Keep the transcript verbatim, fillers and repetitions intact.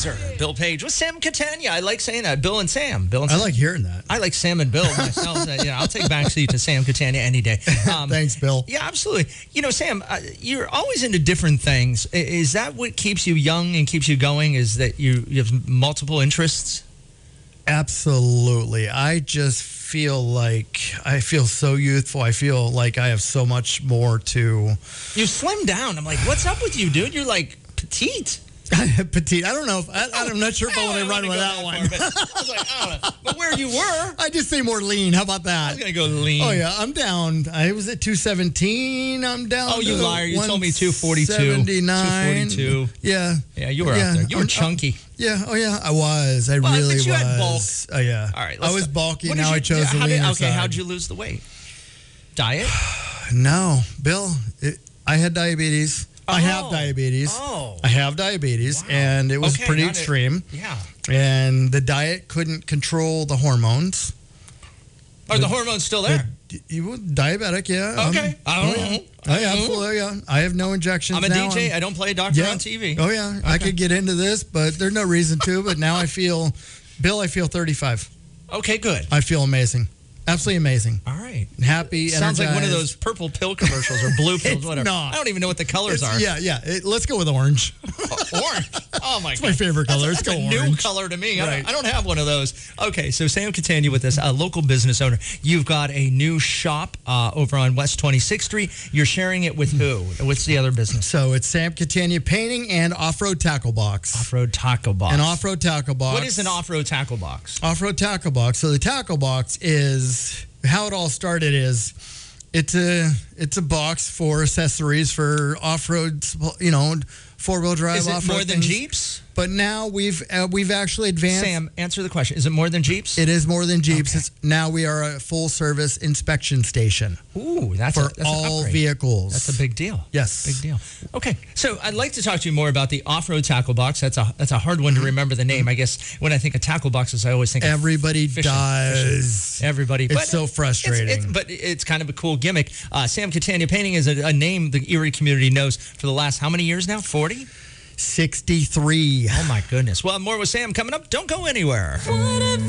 producer, Bill Page, with Sam Catania. I like saying that. Bill and Sam. Bill and I Sam. like hearing that. I like Sam and Bill myself. Uh, you know, I'll take backseat to Sam Catania any day. Um, Thanks, Bill. Yeah, absolutely. You know, Sam, uh, you're always into different things. I- Is that what keeps you young and keeps you going? Is that you, you have multiple interests? Absolutely. I just feel like I feel so youthful. I feel like I have so much more to. You slimmed down. I'm like, what's up with you, dude? You're like petite. Petite. I don't know. If, I, I'm not sure if I, want to run with that, that one. far, but I was like, I don't know. But where you were, I just say more lean. How about I that? was going to go lean. Oh, yeah. I'm down. I was at two seventeen. I'm down. Oh, you to liar. You told me two forty-two. seventy-nine. two forty-two. Yeah. Yeah, you were Yeah. up there. You were I'm- chunky. Yeah. Oh, yeah. I was. I Well, really but you was. had bulk. Oh, yeah. All right. I let's was talk- bulky. what did Now you- I chose how the did- leaner Okay, side. how'd you lose the weight? Diet? No, Bill. It, I had diabetes. I have Oh. diabetes. Oh. I have diabetes, Wow. and it was Okay, pretty not it- extreme. Yeah. And the diet couldn't control the hormones. Are the hormones still there? The- you were diabetic, yeah. Okay. Um, I don't oh, know. yeah. Oh, yeah, absolutely, yeah. I have no injections I'm a now. D J. I'm- I don't play doctor yeah. on T V. Oh, yeah. I could get into this, but there's no reason to. But now I feel, Bill, I feel thirty-five. Okay, good. I feel amazing. Absolutely amazing. All right. Happy, Sounds like one of energized. those purple pill commercials or blue pills, It's whatever. not. I don't even know what the colors It's- are. Yeah, yeah. It- let's go with orange. Orange. Oh my god. It's my favorite color. That's, Let's a, go that's a new orange. color to me. I, Right. don't, I don't have one of those. Okay, so Sam Catania with us, a local business owner. You've got a new shop uh, over on West twenty-sixth Street. You're sharing it with who? What's the other business? So it's Sam Catania Painting and Off-Road Tackle Box. Off-road tackle box. An off-road tackle box. What is an off-road tackle box? Off-road tackle box. So the tackle box is how it all started. Is it's a it's a box for accessories for off-road, you know, four-wheel drive. Is it off-road more than things. Jeeps? But now we've uh, we've actually advanced. Sam, answer the question. Is it more than Jeeps? It is more than Jeeps. Okay. It's, now we are a full-service inspection station Ooh, that's for a, that's an all upgrade. vehicles. That's a big deal. Yes. Big deal. Okay, so I'd like to talk to you more about the off-road tackle box. That's a that's a hard one to remember the name. I guess when I think of tackle boxes, I always think of Everybody fishing, does. everybody. It's so frustrating. It's, it's, but it's kind of a cool gimmick. Uh, Sam Catania Painting is a, a name the Erie community knows for the last how many years now? forty? sixty-three. Oh my goodness. Well, more with Sam coming up. Don't go anywhere. What if